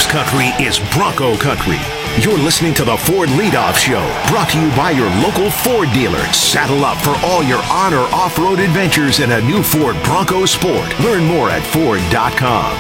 country is Bronco country. You're listening to the Ford Leadoff Show, brought to you by your local Ford dealer. Saddle up for all your on or off-road adventures in a new Ford Bronco Sport. Learn more at Ford.com.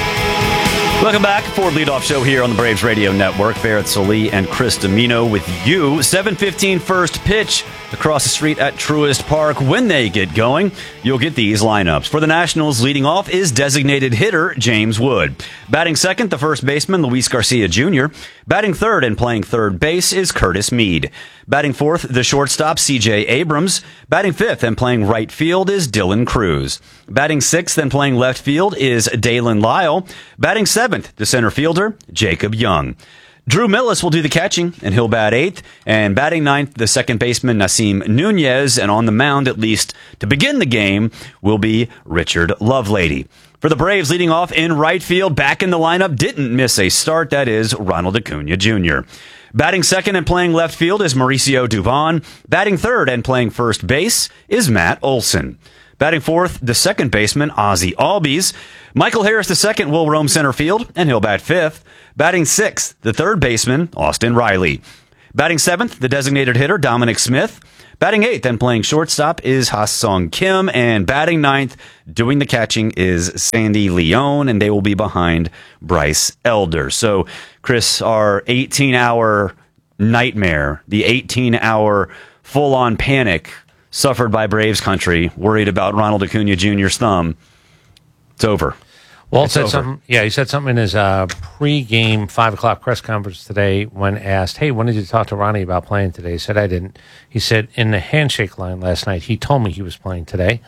Welcome back. Ford Leadoff Show here on the Braves Radio Network. Barrett Sallee and Chris Domino with you. 7:15 first pitch across the street at Truist Park. When they get going, you'll get these lineups. For the Nationals, leading off is designated hitter James Wood. Batting second, the first baseman Luis Garcia Jr. Batting third and playing third base is Curtis Mead. Batting fourth, the shortstop C.J. Abrams. Batting fifth and playing right field is Dylan Cruz. Batting sixth and playing left field is Dalen Lyle. Batting seventh, the center fielder Jacob Young. Drew Millis will do the catching, and he'll bat eighth. And batting ninth, the second baseman Nasim Nunez. And on the mound, at least to begin the game, will be Richard Lovelady. For the Braves, leading off in right field, back in the lineup, didn't miss a start. That is Ronald Acuna Jr. Batting second and playing left field is Mauricio Dubon. Batting third and playing first base is Matt Olson. Batting fourth, the second baseman, Ozzie Albies. Michael Harris II will roam center field, and he'll bat fifth. Batting sixth, the third baseman, Austin Riley. Batting seventh, the designated hitter, Dominic Smith. Batting eighth and playing shortstop is Ha-Sung Kim. And batting ninth, doing the catching is Sandy Leone, and they will be behind Bryce Elder. So, Chris, our 18-hour nightmare, the 18-hour full-on panic suffered by Braves country, worried about Ronald Acuna Jr.'s thumb, it's over. Walt said something. Yeah, he said something in his pre-game 5 o'clock press conference today when asked, "Hey, when did you talk to Ronnie about playing today?" He said, "I didn't." He said, in the handshake line last night, he told me he was playing today.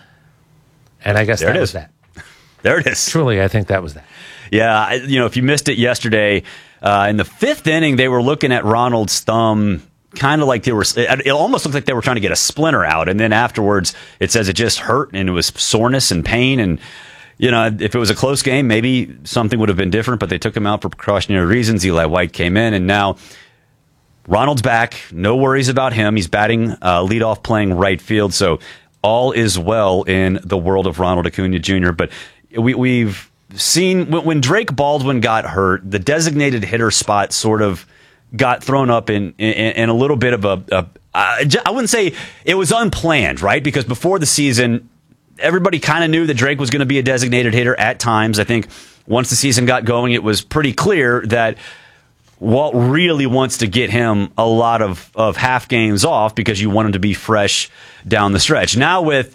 And I guess that was that. There it is. Truly, I think that was that. Yeah, if you missed it yesterday, in the fifth inning, they were looking at Ronald's thumb kind of like it almost looked like they were trying to get a splinter out. And then afterwards, it says it just hurt and it was soreness and pain. And if it was a close game, maybe something would have been different, but they took him out for precautionary reasons. Eli White came in, and now Ronald's back. No worries about him. He's batting leadoff, playing right field, so all is well in the world of Ronald Acuna Jr. But we've seen when Drake Baldwin got hurt, the designated hitter spot sort of got thrown up in a little bit of I wouldn't say it was unplanned, right? Because before the season, everybody kind of knew that Drake was going to be a designated hitter at times. I think once the season got going, it was pretty clear that Walt really wants to get him a lot of half games off because you want him to be fresh down the stretch. Now with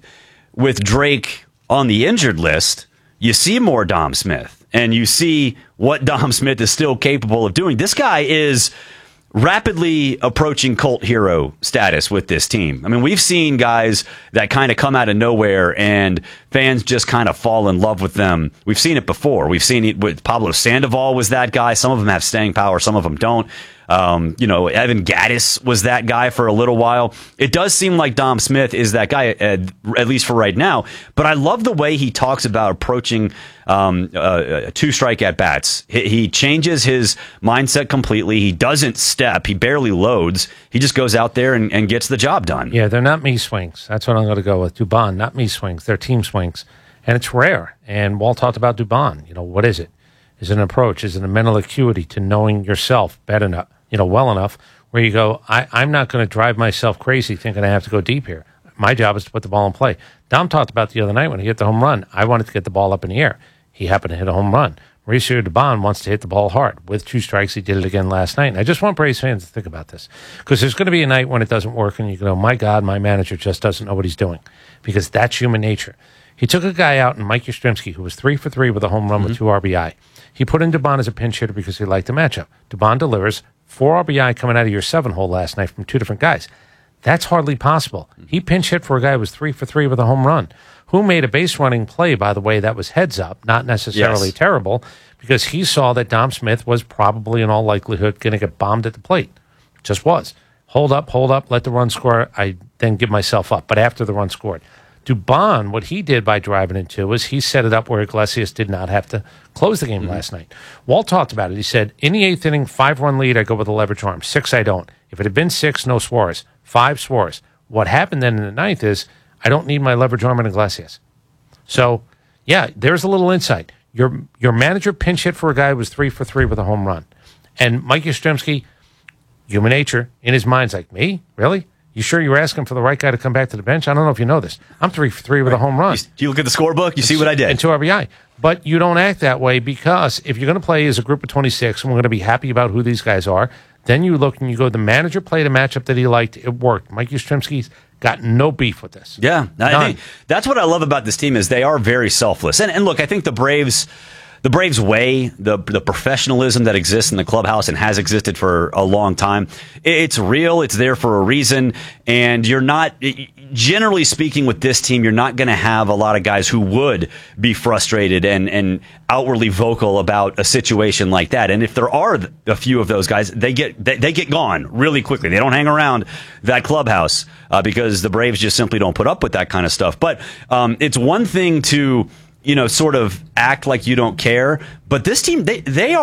Drake on the injured list, you see more Dom Smith, and you see what Dom Smith is still capable of doing. This guy is rapidly approaching cult hero status with this team. I mean, we've seen guys that kind of come out of nowhere and fans just kind of fall in love with them. We've seen it before. We've seen it with Pablo Sandoval was that guy. Some of them have staying power. Some of them don't. Evan Gattis was that guy for a little while. It does seem like Dom Smith is that guy, at least for right now. But I love the way he talks about approaching two strike at bats. He changes his mindset completely. He doesn't step. He barely loads. He just goes out there and gets the job done. Yeah, they're not me swings. That's what I'm going to go with. Dubon, not me swings. They're team swings. And it's rare. And Walt talked about Dubon. What is it? Is it an approach? Is it a mental acuity to knowing yourself better enough? Well enough where you go, I'm not going to drive myself crazy thinking I have to go deep here. My job is to put the ball in play. Dom talked about the other night when he hit the home run. I wanted to get the ball up in the air. He happened to hit a home run. Mauricio Dubon wants to hit the ball hard. With 2 strikes, he did it again last night. And I just want Braves fans to think about this. Because there's going to be a night when it doesn't work and you go, my God, my manager just doesn't know what he's doing. Because that's human nature. He took a guy out in Mike Yastrzemski who was 3 for 3 with a home run with 2 RBI. He put in Dubon as a pinch hitter because he liked the matchup. Dubon delivers 4 RBI coming out of your 7-hole last night from 2 different guys. That's hardly possible. He pinch hit for a guy who was 3 for 3 with a home run, who made a base running play, by the way, that was heads up, not necessarily terrible, because he saw that Dom Smith was probably in all likelihood going to get bombed at the plate. Just was. Hold up, let the run score. I then give myself up, but after the run scored. Dubon, what he did by driving into was he set it up where Iglesias did not have to close the game last night. Walt talked about it. He said, in the 8th inning, 5-run lead, I go with a leverage arm. 6, I don't. If it had been 6, no Suarez. 5, Suarez. What happened then in the 9th is I don't need my leverage arm in Iglesias. So, yeah, there's a little insight. Your manager pinch hit for a guy who was 3 for 3 with a home run. And Mike Yastrzemski, human nature, in his mind's like, me? Really? You sure you were asking for the right guy to come back to the bench? I don't know if you know this. I'm 3 for 3 with a home run. You look at the scorebook, you see what I did. And 2 RBI. But you don't act that way because if you're going to play as a group of 26 and we're going to be happy about who these guys are, then you look and you go, the manager played a matchup that he liked. It worked. Mike Yastrzemski's got no beef with this. Yeah. I think that's what I love about this team is they are very selfless. And look, I think the Braves way, the professionalism that exists in the clubhouse and has existed for a long time, it's real. It's there for a reason. And you're not, generally speaking with this team, you're not going to have a lot of guys who would be frustrated and outwardly vocal about a situation like that. And if there are a few of those guys, they get gone really quickly. They don't hang around that clubhouse because the Braves just simply don't put up with that kind of stuff. But it's one thing to sort of act like you don't care. But this team, they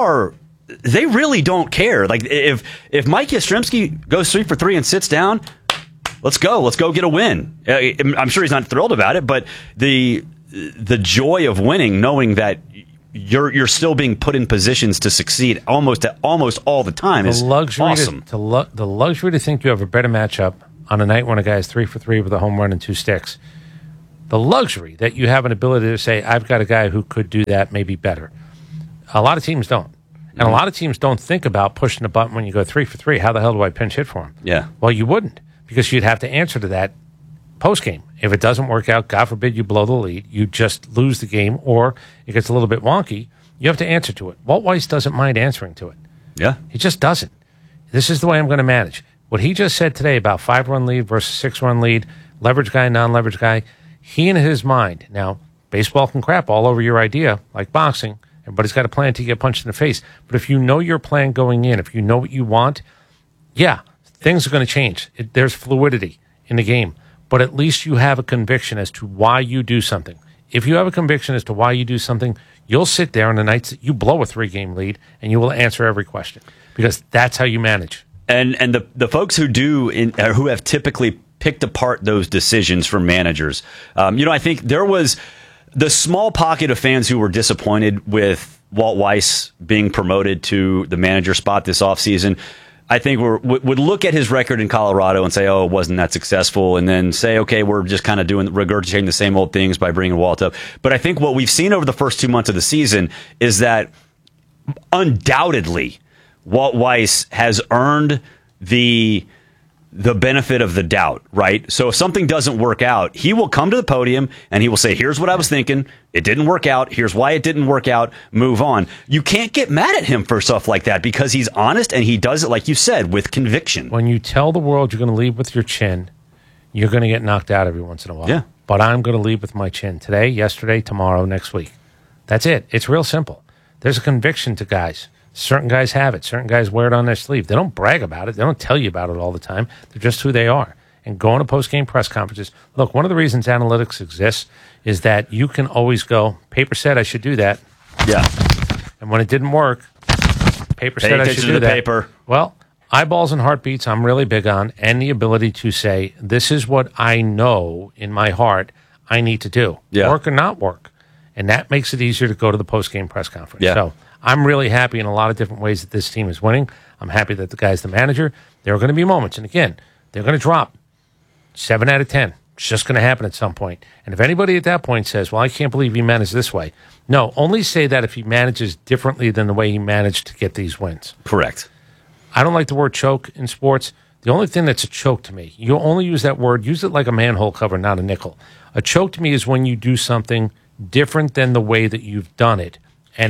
really don't care. Like if Mike Yastrzemski goes 3 for 3 and sits down, let's go get a win. I'm sure he's not thrilled about it, but the joy of winning, knowing that you're still being put in positions to succeed almost all the time is awesome. The luxury to think you have a better matchup on a night when a guy is 3 for 3 with a home run and 2 sticks. The luxury that you have an ability to say, I've got a guy who could do that maybe better. A lot of teams don't. And a lot of teams don't think about pushing the button when you go 3 for 3. How the hell do I pinch hit for him? Yeah. Well, you wouldn't, because you'd have to answer to that post-game. If it doesn't work out, God forbid you blow the lead, you just lose the game, or it gets a little bit wonky, you have to answer to it. Walt Weiss doesn't mind answering to it. Yeah. He just doesn't. This is the way I'm going to manage. What he just said today about 5-run lead versus 6-run lead, leverage guy, non-leverage guy, he in his mind, now, baseball can crap all over your idea, like boxing. Everybody's got a plan until you get punched in the face. But if you know your plan going in, if you know what you want, yeah, things are going to change. There's fluidity in the game. But at least you have a conviction as to why you do something. If you have a conviction as to why you do something, you'll sit there on the nights that you blow a 3-game lead, and you will answer every question. Because that's how you manage. And the folks who who have typically picked apart those decisions from managers. I think there was the small pocket of fans who were disappointed with Walt Weiss being promoted to the manager spot this offseason. I think would look at his record in Colorado and say, oh, it wasn't that successful, and then say, okay, we're just kind of regurgitating the same old things by bringing Walt up. But I think what we've seen over the first 2 months of the season is that undoubtedly Walt Weiss has earned the benefit of the doubt, right? So if something doesn't work out, he will come to the podium and he will say, here's what I was thinking. It didn't work out. Here's why it didn't work out. Move on. You can't get mad at him for stuff like that because he's honest and he does it, like you said, with conviction. When you tell the world you're going to lead with your chin, you're going to get knocked out every once in a while. Yeah. But I'm going to lead with my chin today, yesterday, tomorrow, next week. That's it. It's real simple. There's a conviction to guys. Certain guys have it. Certain guys wear it on their sleeve. They don't brag about it. They don't tell you about it all the time. They're just who they are. And going to post-game press conferences. Look, one of the reasons analytics exists is that you can always go, paper said I should do that. Yeah. And when it didn't work, paper said I should do that. Paper. Well, eyeballs and heartbeats I'm really big on, and the ability to say, this is what I know in my heart I need to do. Yeah. Work or not work. And that makes it easier to go to the post-game press conference. Yeah. So I'm really happy in a lot of different ways that this team is winning. I'm happy that the guy's the manager. There are going to be moments, and again, they're going to drop 7 out of 10. It's just going to happen at some point. And if anybody at that point says, well, I can't believe he managed this way. No, only say that if he manages differently than the way he managed to get these wins. Correct. I don't like the word choke in sports. The only thing that's a choke to me, you only use that word, use it like a manhole cover, not a nickel. A choke to me is when you do something different than the way that you've done it. And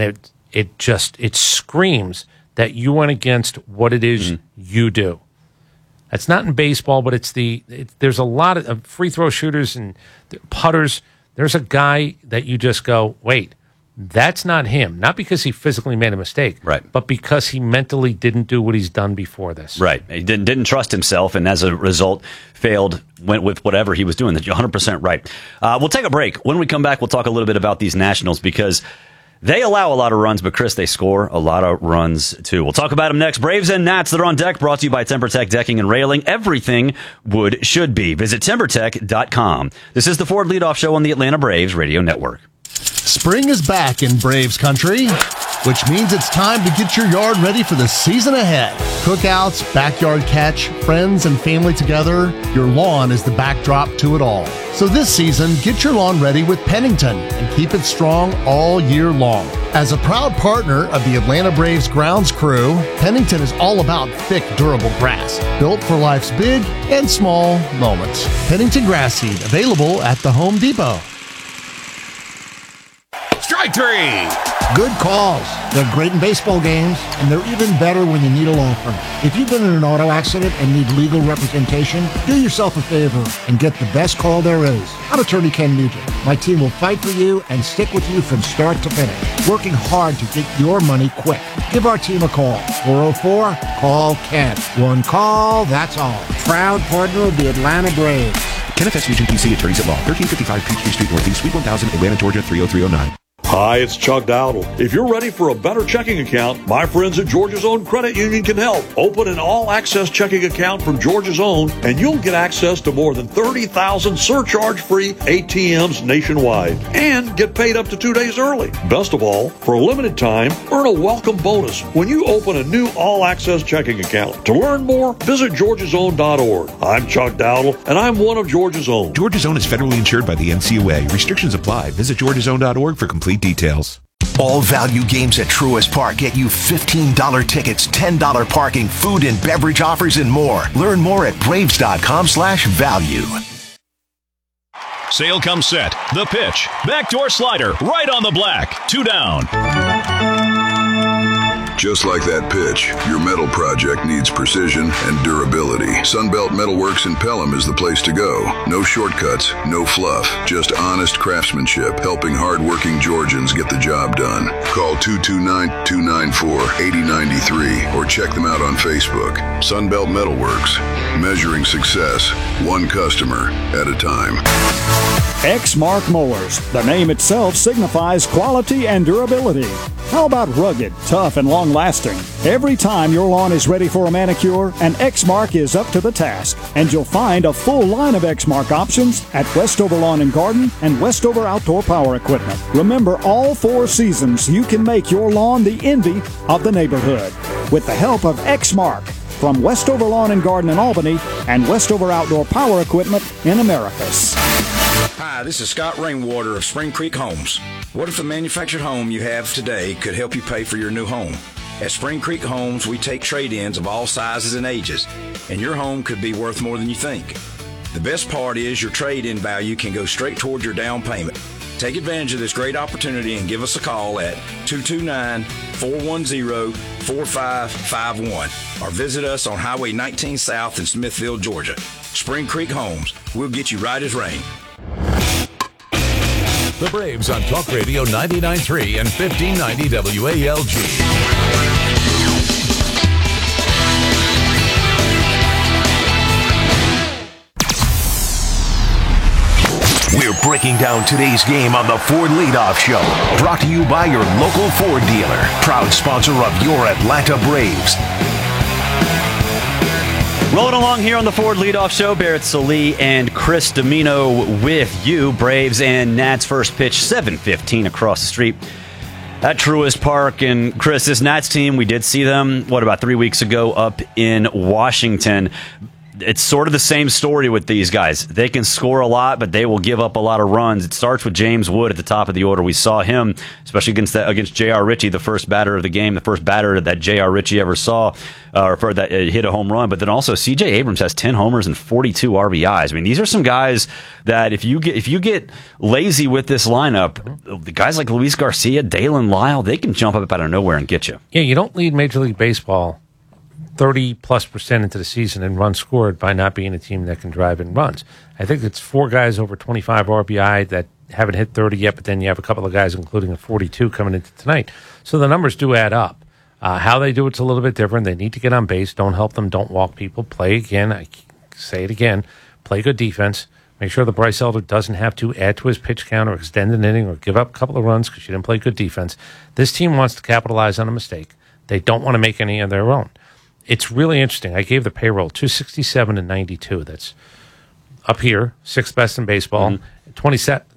it screams that you went against what it is you do. That's not in baseball, but there's a lot of free throw shooters and putters. There's a guy that you just go, wait, that's not him. Not because he physically made a mistake, right, but because he mentally didn't do what he's done before this. Right. He didn't trust himself, and as a result, went with whatever he was doing. That's 100% right. We'll take a break. When we come back, we'll talk a little bit about these Nationals because they allow a lot of runs, but Chris, they score a lot of runs too. We'll talk about them next. Braves and Nats that are on deck, brought to you by TimberTech Decking and Railing. Everything wood should be. Visit TimberTech.com. This is the Ford Leadoff Show on the Atlanta Braves Radio Network. Spring is back in Braves country, which means it's time to get your yard ready for the season ahead. Cookouts, backyard catch, friends and family together, your lawn is the backdrop to it all. So this season, get your lawn ready with Pennington and keep it strong all year long. As a proud partner of the Atlanta Braves grounds crew, Pennington is all about thick, durable grass, built for life's big and small moments. Pennington grass seed, available at the Home Depot. Strike three. Good calls. They're great in baseball games, and they're even better when you need a law firm. If you've been in an auto accident and need legal representation, do yourself a favor and get the best call there is. I'm attorney Ken Nugent. My team will fight for you and stick with you from start to finish, working hard to get your money quick. Give our team a call. 404-CALL-KEN. One call, that's all. Proud partner of the Atlanta Braves. Kenneth S. Nugent, PC, Attorneys at Law, 1355 Peachtree Street Northeast, Suite 1000, Atlanta, Georgia, 30309. Hi, it's Chuck Dowdle. If you're ready for a better checking account, my friends at Georgia's Own Credit Union can help. Open an all-access checking account from Georgia's Own, and you'll get access to more than 30,000 surcharge-free ATMs nationwide, and get paid up to 2 days early. Best of all, for a limited time, earn a welcome bonus when you open a new all-access checking account. To learn more, visit georgiasown.org. I'm Chuck Dowdle, and I'm one of Georgia's Own. Georgia's Own is federally insured by the NCUA. Restrictions apply. Visit georgiasown.org for complete details. All value games at Truist Park get you $15 tickets, $10 parking, food and beverage offers, and more. Learn more at braves.com/value. Sale comes set. The pitch. Backdoor slider. Right on the black. 2 down. Just like that pitch, your metal project needs precision and durability. Sunbelt Metalworks in Pelham is the place to go. No shortcuts, no fluff, just honest craftsmanship, helping hard-working Georgians get the job done. Call 229-294-8093 or check them out on Facebook. Sunbelt Metalworks, measuring success, one customer at a time. Exmark Mowers. The name itself signifies quality and durability. How about rugged, tough, and long-lasting? Every time your lawn is ready for a manicure, an Exmark is up to the task. And you'll find a full line of Exmark options at Westover Lawn and Garden and Westover Outdoor Power Equipment. Remember, all 4 seasons, you can make your lawn the envy of the neighborhood with the help of Exmark from Westover Lawn and Garden in Albany and Westover Outdoor Power Equipment in Americus. Hi, this is Scott Rainwater of Spring Creek Homes. What if the manufactured home you have today could help you pay for your new home? At Spring Creek Homes, we take trade-ins of all sizes and ages, and your home could be worth more than you think. The best part is your trade-in value can go straight toward your down payment. Take advantage of this great opportunity and give us a call at 229-410-4551 or visit us on Highway 19 South in Smithville, Georgia. Spring Creek Homes. We'll get you right as rain. The Braves on Talk Radio 99.3 and 1590 WALG. We're breaking down today's game on the Ford Leadoff Show. Brought to you by your local Ford dealer. Proud sponsor of your Atlanta Braves. Rolling along here on the Ford Leadoff Show, Barrett Salee and Chris Domino with you. Braves and Nats first pitch, 7:15 across the street at Truist Park. And Chris, this Nats team, we did see them, about 3 weeks ago up in Washington. It's sort of the same story with these guys. They can score a lot, but they will give up a lot of runs. It starts with James Wood at the top of the order. We saw him, especially against J.R. Ritchie, the first batter of the game, the first batter that J.R. Ritchie ever saw, or for that hit a home run. But then also C.J. Abrams has 10 homers and 42 RBIs. I mean, these are some guys that if you get lazy with this lineup, the guys like Luis Garcia, Dalen Lyle, they can jump up out of nowhere and get you. Yeah, you don't lead Major League Baseball 30+% into the season in runs scored by not being a team that can drive in runs. I think it's 4 guys over 25 RBI that haven't hit 30 yet, but then you have a couple of guys, including a 42, coming into tonight. So the numbers do add up. How they do it's a little bit different. They need to get on base. Don't help them. Don't walk people. Play again. I say it again. Play good defense. Make sure that Bryce Elder doesn't have to add to his pitch count or extend an inning or give up a couple of runs because you didn't play good defense. This team wants to capitalize on a mistake. They don't want to make any of their own. It's really interesting. I gave the payroll 267 and 92. That's up here, 6th best in baseball. 27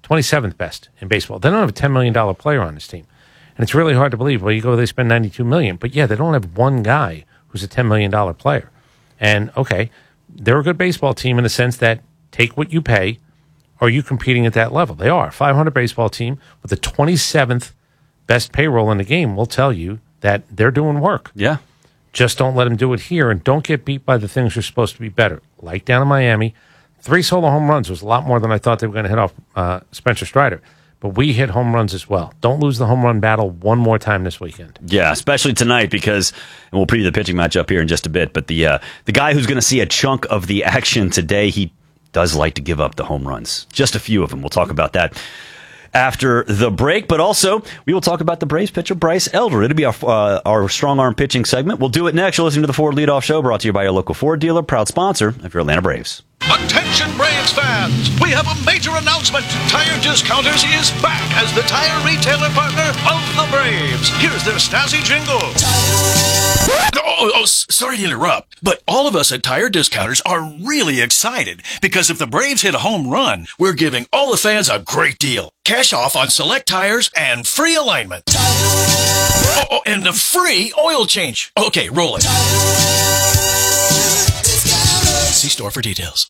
27th best in baseball. They don't have a $10 million player on this team. And it's really hard to believe. Well, you go, they spend $92 million. But, yeah, they don't have one guy who's a $10 million player. And, okay, they're a good baseball team in the sense that take what you pay. Or are you competing at that level? They are. 500 baseball team with the 27th best payroll in the game will tell you that they're doing work. Yeah. Just don't let them do it here, and don't get beat by the things you're supposed to be better. Like down in Miami, 3 solo home runs was a lot more than I thought they were going to hit off Spencer Strider. But we hit home runs as well. Don't lose the home run battle one more time this weekend. Yeah, especially tonight because, and we'll preview the pitching matchup here in just a bit, but the guy who's going to see a chunk of the action today, he does like to give up the home runs. Just a few of them. We'll talk about that after the break, but also we will talk about the Braves pitcher Bryce Elder. It'll be our strong arm pitching segment. We'll do it next. You're listening to the Ford Leadoff Show, brought to you by your local Ford dealer, proud sponsor of your Atlanta Braves. Attention Braves fans! We have a major announcement. Tire Discounters is back as the tire retailer partner of the Braves. Here's their snazzy jingle. Sorry to interrupt, but all of us at Tire Discounters are really excited because if the Braves hit a home run, we're giving all the fans a great deal. Cash off on select tires and free alignment. And a free oil change. Okay, roll it. See store for details.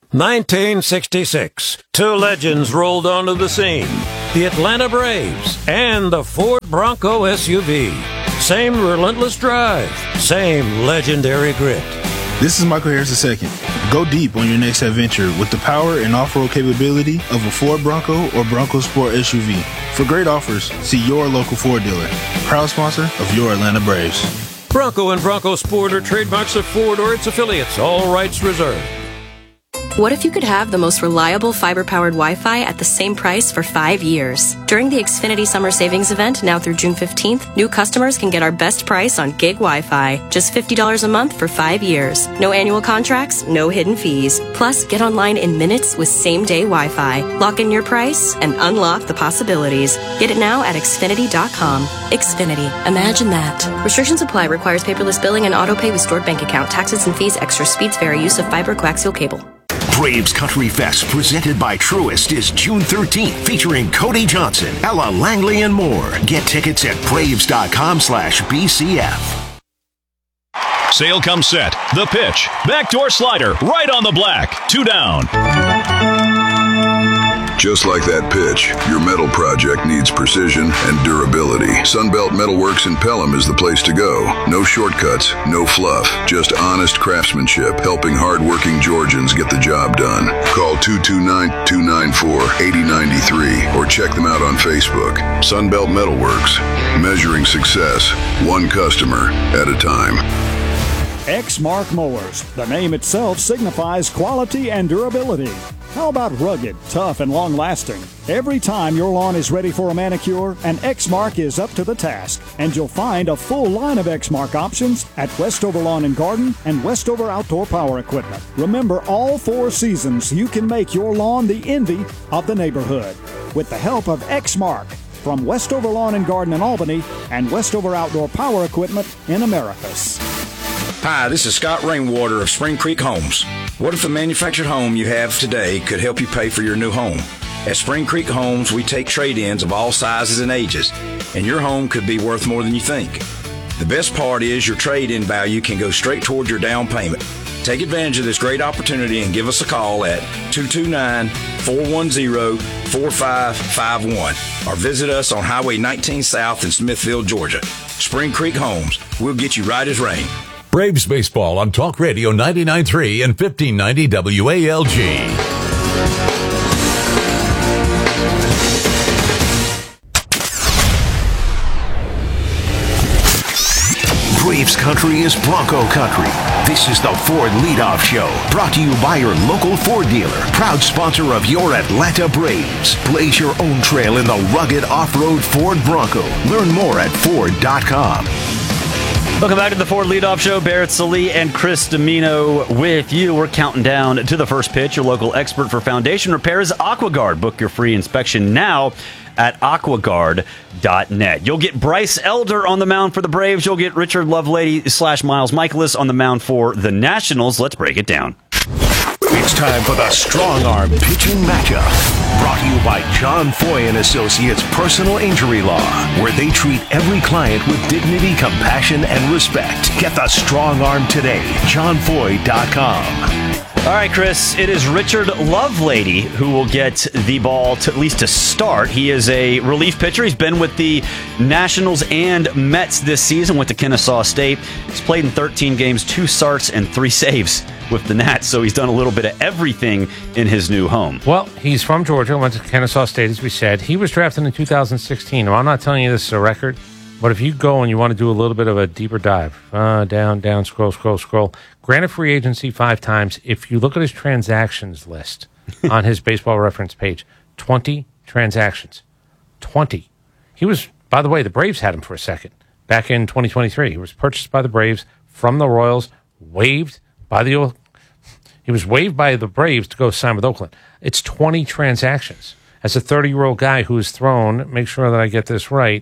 1966. 2 legends rolled onto the scene. The Atlanta Braves and the Ford Bronco SUV. Same relentless drive. Same legendary grit. This is Michael Harris II. Go deep on your next adventure with the power and off-road capability of a Ford Bronco or Bronco Sport SUV. For great offers, see your local Ford dealer. Proud sponsor of your Atlanta Braves. Bronco and Bronco Sport are trademarks of Ford or its affiliates. All rights reserved. What if you could have the most reliable fiber-powered Wi-Fi at the same price for 5 years? During the Xfinity Summer Savings Event, now through June 15th, new customers can get our best price on gig Wi-Fi. Just $50 a month for 5 years. No annual contracts, no hidden fees. Plus, get online in minutes with same-day Wi-Fi. Lock in your price and unlock the possibilities. Get it now at Xfinity.com. Xfinity. Imagine that. Restrictions apply. Requires paperless billing and auto-pay with stored bank account. Taxes and fees extra. Speeds vary. Use of fiber coaxial cable. Braves Country Fest, presented by Truist, is June 13th, featuring Cody Johnson, Ella Langley, and more. Get tickets at Braves.com/BCF. Sale comes set. The pitch. Backdoor slider. Right on the black. 2 down. Just like that pitch, your metal project needs precision and durability. Sunbelt Metalworks in Pelham is the place to go. No shortcuts, no fluff, just honest craftsmanship, helping hardworking Georgians get the job done. Call 229-294-8093 or check them out on Facebook. Sunbelt Metalworks, measuring success, one customer at a time. Exmark Mowers. The name itself signifies quality and durability. How about rugged, tough, and long-lasting? Every time your lawn is ready for a manicure, an Exmark is up to the task. And you'll find a full line of Exmark options at Westover Lawn and Garden and Westover Outdoor Power Equipment. Remember, all 4 seasons, you can make your lawn the envy of the neighborhood with the help of Exmark from Westover Lawn and Garden in Albany and Westover Outdoor Power Equipment in Americus. Hi, this is Scott Rainwater of Spring Creek Homes. What if the manufactured home you have today could help you pay for your new home? At Spring Creek Homes, we take trade-ins of all sizes and ages, and your home could be worth more than you think. The best part is your trade-in value can go straight toward your down payment. Take advantage of this great opportunity and give us a call at 229-410-4551 or visit us on Highway 19 South in Smithfield, Georgia. Spring Creek Homes, we'll get you right as rain. Braves baseball on Talk Radio 99.3 and 1590 WALG. Braves Country is Bronco Country. This is the Ford Leadoff Show, brought to you by your local Ford dealer, proud sponsor of your Atlanta Braves. Blaze your own trail in the rugged off-road Ford Bronco. Learn more at Ford.com. Welcome back to the Ford Leadoff Show. Barrett Salee and Chris Domino with you. We're counting down to the first pitch. Your local expert for foundation repairs, AquaGuard. Book your free inspection now at aquaguard.net. You'll get Bryce Elder on the mound for the Braves. You'll get Richard Lovelady / Miles Michaelis on the mound for the Nationals. Let's break it down. It's time for the Strong Arm Pitching Matchup. Brought to you by John Foy & Associates Personal Injury Law, where they treat every client with dignity, compassion, and respect. Get the Strong Arm today. JohnFoy.com. All right, Chris, it is Richard Lovelady who will get the ball to, at least to start. He is a relief pitcher. He's been with the Nationals and Mets this season, went to Kennesaw State. He's played in 13 games, 2 starts, and 3 saves with the Nats, so he's done a little bit of everything in his new home. Well, he's from Georgia, went to Kennesaw State, as we said. He was drafted in 2016. Now, I'm not telling you this is a record, but if you go and you want to do a little bit of a deeper dive, down, scroll. Granted free agency 5 times. If you look at his transactions list on his Baseball Reference page, 20 transactions. 20. He was, by the way, the Braves had him for a second back in 2023. He was purchased by the Braves from the Royals, waived by the Braves to go sign with Oakland. It's 20 transactions. As a 30-year-old guy who has thrown, make sure that I get this right,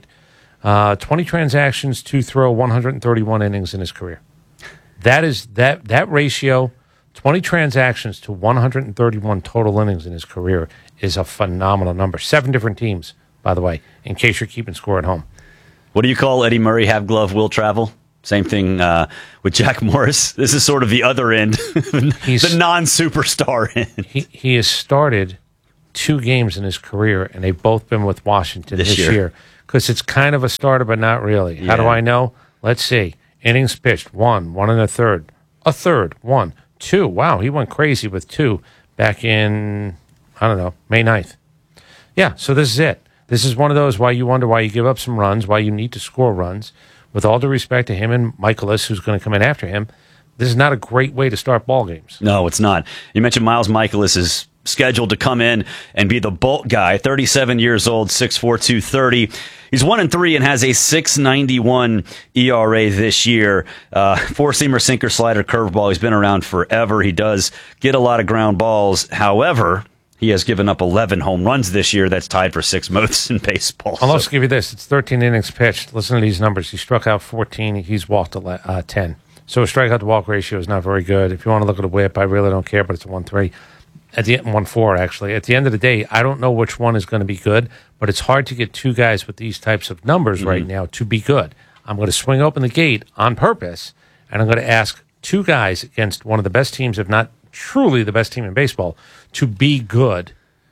20 transactions to throw 131 innings in his career. That is that ratio, 20 transactions to 131 total innings in his career, is a phenomenal number. 7 different teams, by the way, in case you're keeping score at home. What do you call Eddie Murray, have glove, will travel? Same thing with Jack Morris. This is sort of the other end, the non-superstar end. He has started 2 games in his career, and they've both been with Washington this year. Because it's kind of a starter, but not really. Yeah. How do I know? Let's see. Innings pitched, 1 1/3. A third, 1, 2. Wow, he went crazy with 2 back in, I don't know, May 9th. Yeah, so this is it. This is one of those why you wonder why you give up some runs, why you need to score runs. With all due respect to him and Michaelis, who's going to come in after him, this is not a great way to start ball games. No, it's not. You mentioned Miles Michaelis is scheduled to come in and be the bulk guy. 37 years old, 6'4", 230. He's 1-3 and has a 6.91 ERA this year. 4-seamer, sinker, slider, curveball. He's been around forever. He does get a lot of ground balls. However, he has given up 11 home runs this year. That's tied for 6th most in baseball. I'll also give you this. It's 13 innings pitched. Listen to these numbers. He struck out 14. He's walked 10. So a strikeout-to-walk ratio is not very good. If you want to look at a whip, I really don't care, but it's a 1.3. At the 1.4, actually. At the end of the day, I don't know which one is going to be good, but it's hard to get 2 guys with these types of numbers right now to be good. I'm going to swing open the gate on purpose, and I'm going to ask 2 guys against one of the best teams, if not truly the best team in baseball, to be good.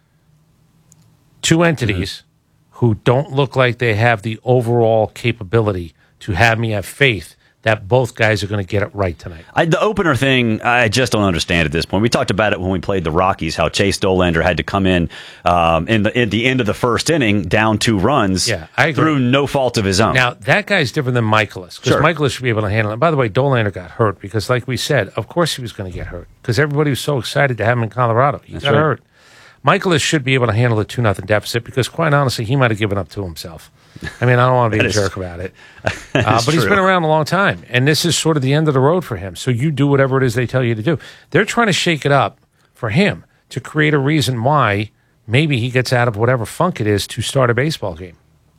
2 entities who don't look like they have the overall capability to have me have faith that both guys are going to get it right tonight. The opener thing, I just don't understand at this point. We talked about it when we played the Rockies, how Chase Dollander had to come in at the end of the first inning, down 2 runs, through no fault of his own. Now, that guy's different than Michaelis, because Michaelis should be able to handle it. By the way, Dollander got hurt because, like we said, of course he was going to get hurt, because everybody was so excited to have him in Colorado. He got hurt. Michaelis should be able to handle a 2-0 deficit, because, quite honestly, he might have given up to himself. I mean, I don't want to be a jerk about it. But he's been around a long time, and this is sort of the end of the road for him. So you do whatever it is they tell you to do. They're trying to shake it up for him to create a reason why maybe he gets out of whatever funk it is to start a baseball game.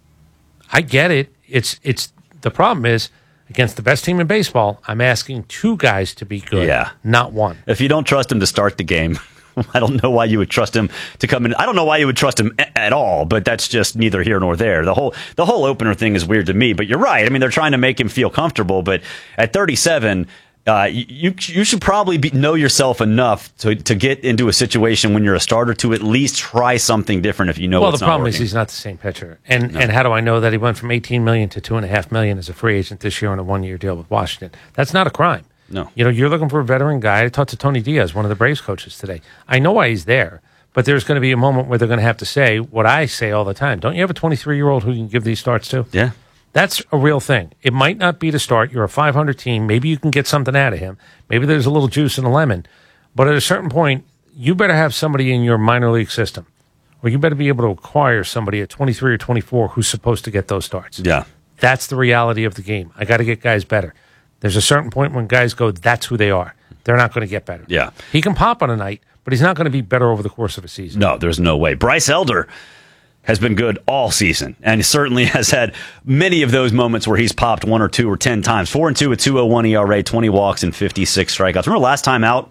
I get it. It's the problem is, against the best team in baseball, I'm asking 2 guys to be good, not 1. If you don't trust him to start the game, I don't know why you would trust him to come in. I don't know why you would trust him at all, but that's just neither here nor there. The whole opener thing is weird to me, but you're right. I mean, they're trying to make him feel comfortable, but at 37, you should probably know yourself enough to get into a situation when you're a starter to at least try something different if you know what's not working. Well, the problem is he's not the same pitcher. And how do I know that he went from $18 million to $2.5 million as a free agent this year on a 1-year deal with Washington? That's not a crime. No. You know, you're looking for a veteran guy. I talked to Tony Diaz, one of the Braves coaches today. I know why he's there, but there's going to be a moment where they're going to have to say what I say all the time. Don't you have a 23-year-old who you can give these starts to? Yeah. That's a real thing. It might not be to start. You're a 500 team. Maybe you can get something out of him. Maybe there's a little juice in the lemon. But at a certain point, you better have somebody in your minor league system, or you better be able to acquire somebody at 23 or 24 who's supposed to get those starts. Yeah. That's the reality of the game. I got to get guys better. There's a certain point when guys go, that's who they are. They're not going to get better. Yeah. He can pop on a night, but he's not going to be better over the course of a season. No, there's no way. Bryce Elder has been good all season, and he certainly has had many of those moments where he's popped 1 or 2 or 10 times. 4-2 with 2.01 ERA, 20 walks, and 56 strikeouts. Remember last time out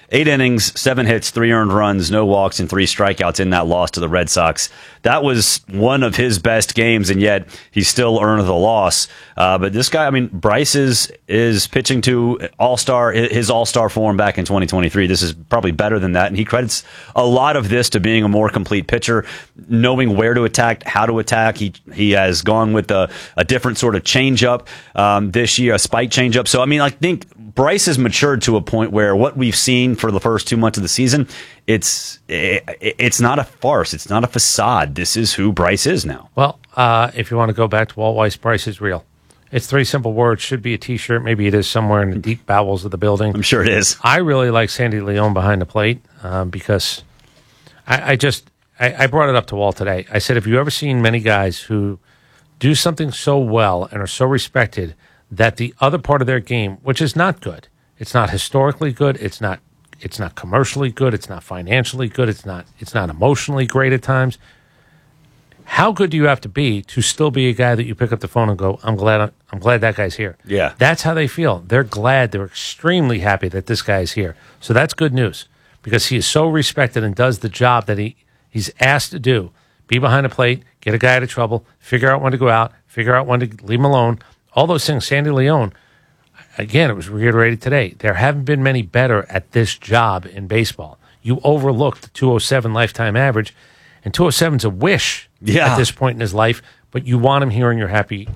8 innings, 7 hits, 3 earned runs, no walks, and 3 strikeouts in that loss to the Red Sox. That was one of his best games, and yet he still earned the loss. But this guy, I mean, Bryce is pitching to his all-star form back in 2023. This is probably better than that, and he credits a lot of this to being a more complete pitcher, knowing where to attack, how to attack. He has gone with a different sort of changeup this year, a spike changeup. So, I mean, I think Bryce has matured to a point where what we've seen for the first 2 months of the season, it's not a farce. It's not a facade. This is who Bryce is now. Well, if you want to go back to Walt Weiss, Bryce is real. It's 3 simple words. Should be a T-shirt. Maybe it is somewhere in the deep bowels of the building. I'm sure it is. I really like Sandy Leon behind the plate because I brought it up to Walt today. I said, have you ever seen many guys who do something so well and are so respected that the other part of their game, which is not good, it's not historically good, it's not commercially good, it's not financially good, it's not emotionally great at times. How good do you have to be to still be a guy that you pick up the phone and go, I'm glad that guy's here. Yeah. That's how they feel. They're glad, they're extremely happy that this guy is here. So that's good news because he is so respected and does the job that he's asked to do. Be behind the plate, get a guy out of trouble, figure out when to go out, figure out when to leave him alone. All those things. Sandy Leon, again, it was reiterated today. There haven't been many better at this job in baseball. You overlooked the 207 lifetime average, and 207's a wish at this point in his life, but you want him here and you're happy